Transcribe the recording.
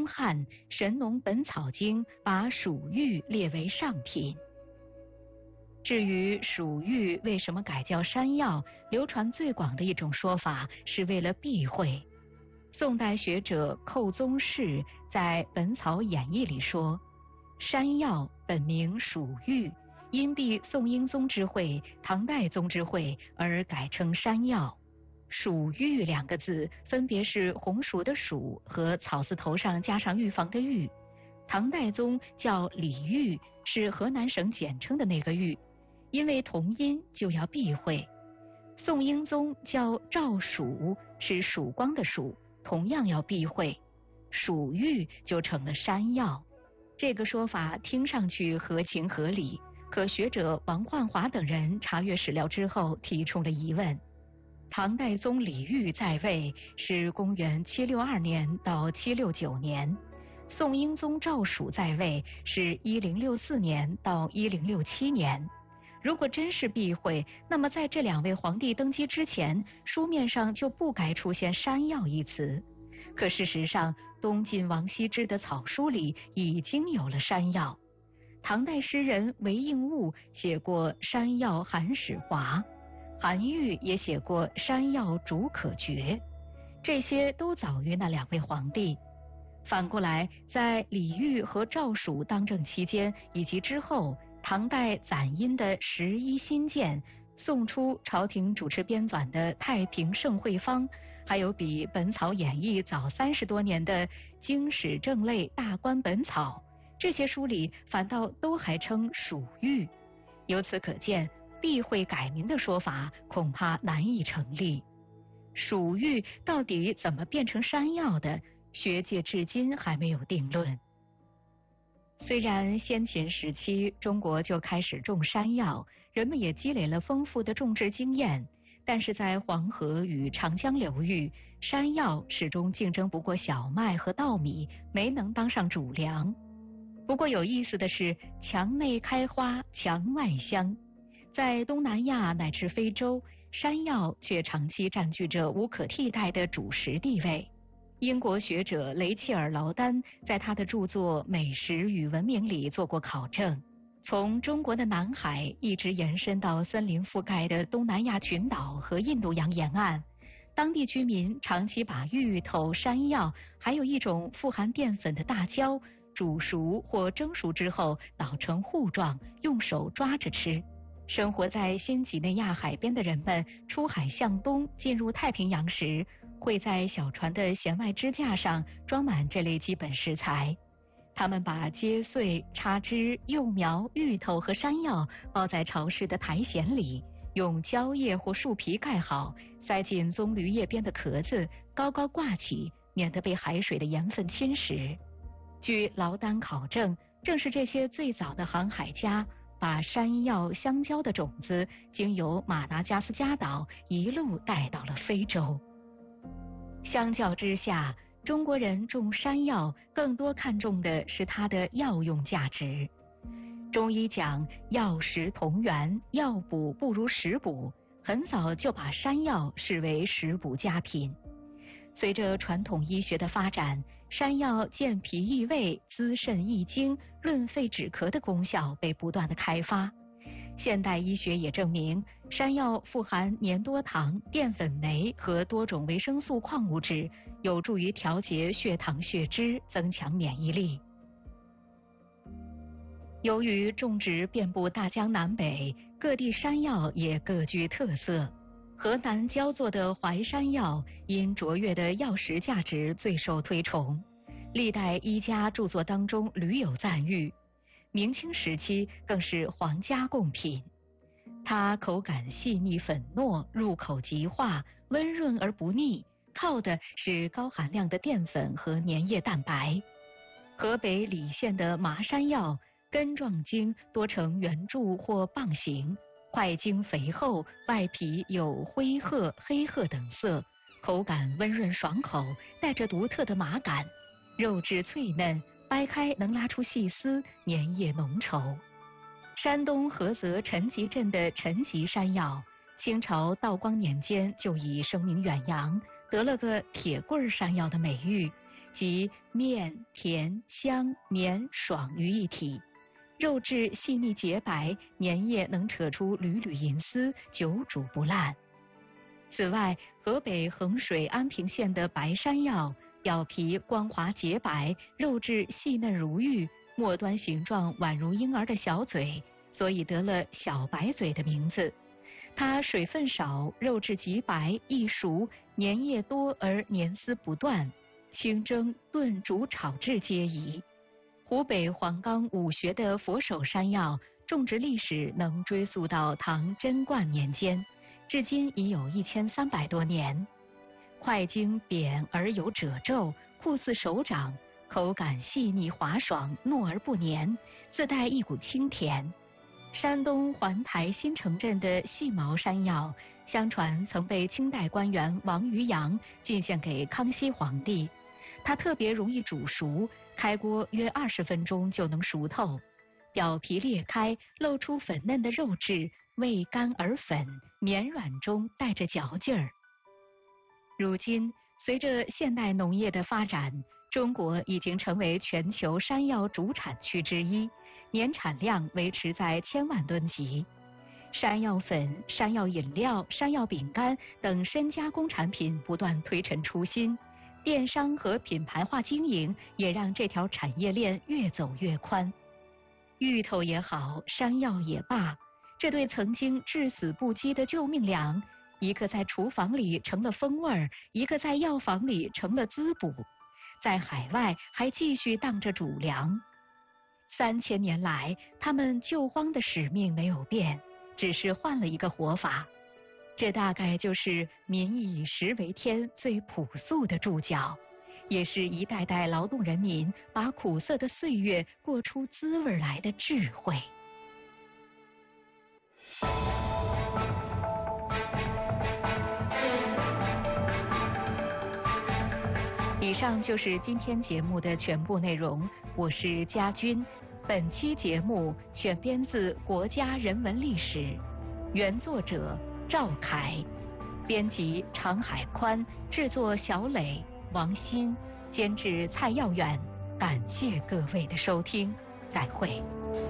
东汉《神农本草经》把蜀玉列为上品。至于蜀玉为什么改叫山药，流传最广的一种说法是为了避讳。宋代学者寇宗士在《本草演义》里说，山药本名蜀玉，因避宋英宗之讳、唐代宗之讳而改称山药。蜀玉两个字分别是红薯的薯和草字头上加上预防的预。唐代宗叫李煜，是河南省简称的那个煜，因为同音就要避讳。宋英宗叫赵曙，是曙光的曙，同样要避讳。蜀玉就成了山药。这个说法听上去合情合理，可学者王焕华等人查阅史料之后提出了疑问。唐代宗李煜在位是公元762年到769年，宋英宗赵曙在位是1064年到1067年。如果真是避讳，那么在这两位皇帝登基之前，书面上就不该出现山药一词。可事实上，东晋王羲之的草书里已经有了山药。唐代诗人韦应物写过山药寒始华，韩愈也写过山药竹可绝，这些都早于那两位皇帝。反过来，在李煜和赵曙当政期间以及之后，唐代攒阴的《11新鉴》，宋初朝廷主持编纂的《太平盛会方》，还有比《本草演义》早30多年的《经史正类大观本草》，这些书里反倒都还称蜀玉。由此可见，避讳改名的说法恐怕难以成立。蜀玉到底怎么变成山药的，学界至今还没有定论。虽然先秦时期中国就开始种山药，人们也积累了丰富的种植经验，但是在黄河与长江流域，山药始终竞争不过小麦和稻米，没能当上主粮。不过有意思的是，墙内开花墙外香，在东南亚乃至非洲，山药却长期占据着无可替代的主食地位。英国学者雷切尔·劳丹在他的著作《美食与文明》里做过考证，从中国的南海一直延伸到森林覆盖的东南亚群岛和印度洋沿岸，当地居民长期把芋头、山药，还有一种富含淀粉的大椒，煮熟或蒸熟之后捣成糊状，用手抓着吃。生活在新几内亚海边的人们出海向东进入太平洋时，会在小船的舷外支架上装满这类基本食材。他们把切碎、插枝、幼苗、芋头和山药包在潮湿的苔藓里，用蕉叶或树皮盖好，塞进棕榈叶边的壳子，高高挂起，免得被海水的盐分侵蚀。据劳丹考证，正是这些最早的航海家把山药、香蕉的种子经由马达加斯加岛一路带到了非洲。相较之下，中国人种山药更多看重的是它的药用价值。中医讲药食同源，药补不如食补，很早就把山药视为食补佳品。随着传统医学的发展，山药健脾益胃、滋肾益精、润肺止咳的功效被不断的开发。现代医学也证明，山药富含粘多糖、淀粉酶和多种维生素矿物质，有助于调节血糖血脂，增强免疫力。由于种植遍布大江南北，各地山药也各具特色。河南焦作的淮山药因卓越的药食价值最受推崇，历代医家著作当中屡有赞誉。明清时期更是皇家贡品。它口感细腻粉糯，入口即化，温润而不腻，靠的是高含量的淀粉和粘液蛋白。河北澧县的麻山药，根状茎多呈圆柱或棒形，块茎肥厚，外皮有灰褐、黑褐等色，口感温润爽口，带着独特的麻感，肉质脆嫩，掰开能拉出细丝，粘液浓稠。山东菏泽陈集镇的陈集山药，清朝道光年间就已声名远扬，得了个铁棍山药的美誉， 即面、甜、香、绵、爽于一体。肉质细腻洁白，粘液能扯出缕缕银丝，久煮不烂。此外，河北衡水安平县的白山药，表皮光滑洁白，肉质细嫩如玉，末端形状宛如婴儿的小嘴，所以得了小白嘴的名字。它水分少，肉质极白，易熟，粘液多而粘丝不断，清蒸、炖、煮、炒制皆宜。湖北黄冈武穴的佛手山药种植历史能追溯到唐贞观年间，至今已有1300多年。块茎扁而有褶皱，酷似手掌，口感细腻滑爽，糯而不黏，自带一股清甜。山东环台新城镇的细毛山药，相传曾被清代官员王渔洋进献给康熙皇帝。它特别容易煮熟，开锅约20分钟就能熟透，表皮裂开，露出粉嫩的肉质，味甘而粉，绵软中带着嚼劲儿。如今，随着现代农业的发展，中国已经成为全球山药主产区之一，年产量维持在1000万吨级。山药粉、山药饮料、山药饼干等深加工产品不断推陈出新，电商和品牌化经营也让这条产业链越走越宽。芋头也好，山药也罢，这对曾经至死不羁的救命粮，一个在厨房里成了风味儿，一个在药房里成了滋补，在海外还继续当着主粮。3000年来，他们救荒的使命没有变，只是换了一个活法。这大概就是民以食为天最朴素的注脚，也是一代代劳动人民把苦涩的岁月过出滋味来的智慧。以上就是今天节目的全部内容，我是佳君。本期节目选编自《国家人文历史》，原作者赵凯，编辑常海宽，制作小磊、王鑫，监制蔡耀远。感谢各位的收听，再会。